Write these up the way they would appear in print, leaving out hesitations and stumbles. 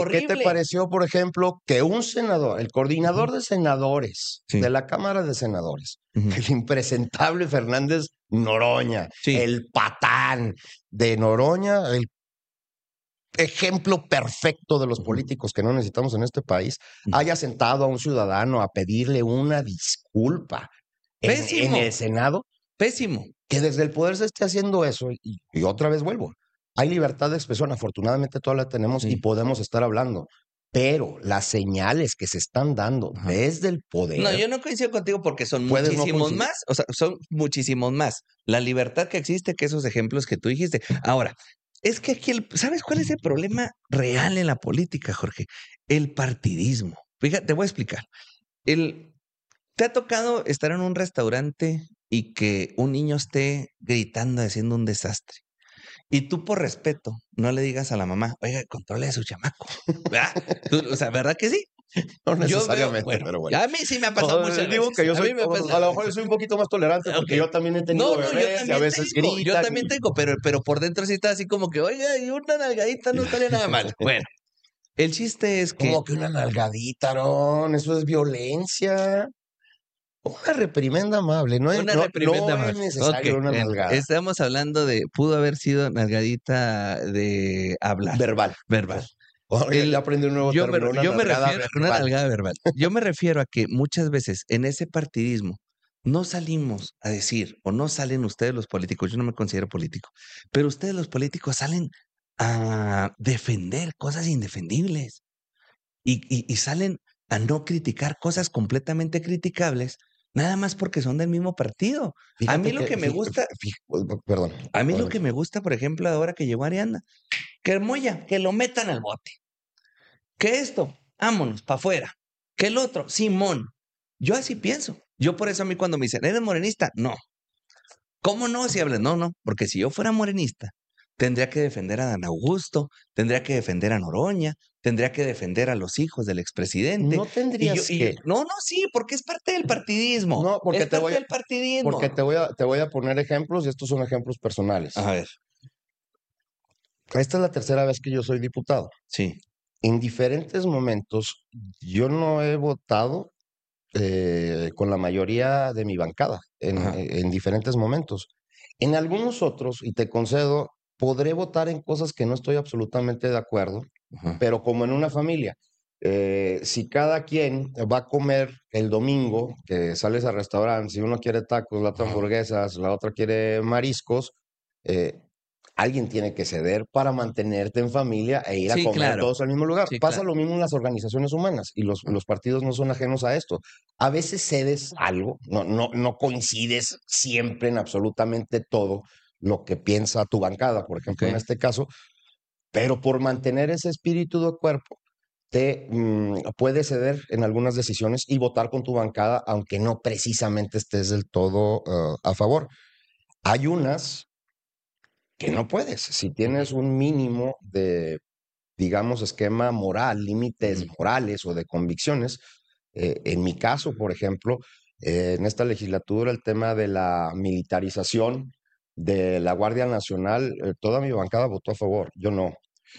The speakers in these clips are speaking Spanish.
¿qué te pareció, por ejemplo, que un senador, el coordinador de senadores de la Cámara de Senadores, el impresentable Fernández Noroña, el patán de Noroña, el ejemplo perfecto de los políticos que no necesitamos en este país, haya sentado a un ciudadano a pedirle una disculpa en el Senado? Pésimo. Que desde el poder se esté haciendo eso, y otra vez vuelvo, hay libertad de expresión, afortunadamente toda la tenemos y podemos estar hablando, pero las señales que se están dando desde el poder... No, yo no coincido contigo porque son muchísimos más, o sea, son muchísimos más. La libertad que existe que esos ejemplos que tú dijiste. Ahora, es que aquí, ¿sabes cuál es el problema real en la política, Jorge? El partidismo. Fíjate, te voy a explicar. ¿Te ha tocado estar en un restaurante y que un niño esté gritando, haciendo un desastre? Y tú, por respeto, no le digas a la mamá, oiga, controle a su chamaco. ¿Verdad? O sea, ¿verdad que sí? No necesariamente, pero bueno. A mí sí me ha pasado muchas veces. Digo que yo soy, a lo mejor yo soy un poquito más tolerante porque yo también he tenido bebés y a veces gritan. Yo también tengo, pero por dentro sí está así como que, oiga, y una nalgadita no estaría nada mal. Bueno, el chiste es que... ¿Cómo que una nalgadita, Aaron? Eso es violencia. Una reprimenda amable, no es necesario una nalgada. Estamos hablando de, pudo haber sido nalgadita de hablar. Verbal. Ya aprendí un nuevo término, una nalgada verbal. Yo me refiero a que muchas veces en ese partidismo no salimos a decir, o no salen ustedes los políticos, yo no me considero político, pero ustedes los políticos salen a defender cosas indefendibles y salen a no criticar cosas completamente criticables, nada más porque son del mismo partido. A mí lo que me gusta, perdón. A mí lo que me gusta, por ejemplo, ahora que llegó Ariana, que Moya, que lo metan al bote. Que esto, vámonos, para afuera. Que el otro, Simón. Yo así pienso. Yo por eso a mí cuando me dicen, ¿eres morenista? No. ¿Cómo no? Si hablas, no, porque si yo fuera morenista, tendría que defender a Dan Augusto, tendría que defender a Noroña, tendría que defender a los hijos del expresidente. No tendrías que. No, sí, porque es parte del partidismo. No, porque es parte del partidismo. Porque te voy a poner ejemplos y estos son ejemplos personales. A ver. Esta es la tercera vez que yo soy diputado. Sí. En diferentes momentos, yo no he votado con la mayoría de mi bancada, en diferentes momentos. En algunos otros, y te concedo, podré votar en cosas que no estoy absolutamente de acuerdo, pero como en una familia. Si cada quien va a comer el domingo, que sales al restaurante, si uno quiere tacos, la otra hamburguesas, la otra quiere mariscos, alguien tiene que ceder para mantenerte en familia e ir a comer todos al mismo lugar. Pasa lo mismo en las organizaciones humanas y los partidos no son ajenos a esto. A veces cedes algo, no coincides siempre en absolutamente todo lo que piensa tu bancada, por ejemplo, en este caso, pero por mantener ese espíritu de cuerpo, te puedes ceder en algunas decisiones y votar con tu bancada, aunque no precisamente estés del todo a favor. Hay unas que no puedes. Si tienes un mínimo de, digamos, esquema moral, límites morales o de convicciones, en mi caso, por ejemplo, en esta legislatura, el tema de la militarización de la Guardia Nacional, toda mi bancada votó a favor, yo no.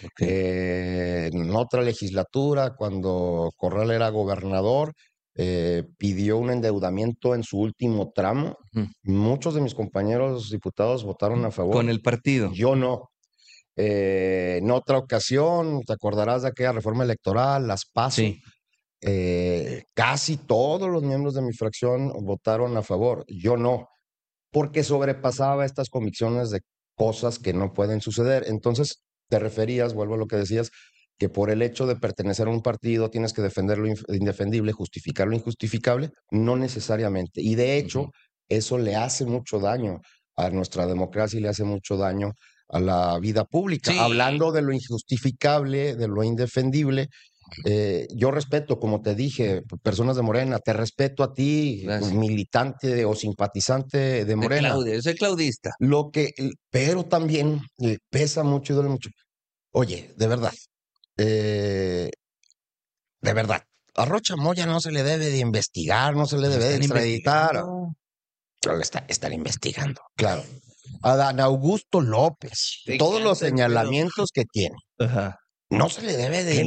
En otra legislatura, cuando Corral era gobernador, pidió un endeudamiento en su último tramo. Muchos de mis compañeros diputados votaron a favor. ¿Con el partido? Yo no. En otra ocasión, te acordarás de aquella reforma electoral, las PASO. Sí. Casi todos los miembros de mi fracción votaron a favor. Yo no, porque sobrepasaba estas convicciones de cosas que no pueden suceder. Entonces, te referías, vuelvo a lo que decías, que por el hecho de pertenecer a un partido tienes que defender lo indefendible, justificar lo injustificable. No necesariamente. Y de hecho, eso le hace mucho daño a nuestra democracia y le hace mucho daño a la vida pública. Sí. Hablando de lo injustificable, de lo indefendible, yo respeto, como te dije, personas de Morena, te respeto a ti, militante o simpatizante de Morena. Yo soy claudista. Pero también pesa mucho y duele mucho. Oye, de verdad, a Rocha Moya no se le debe de investigar, no se le debe de extraditar. Están investigando, claro. A Dan Augusto López, todos los señalamientos que tiene. No se le debe de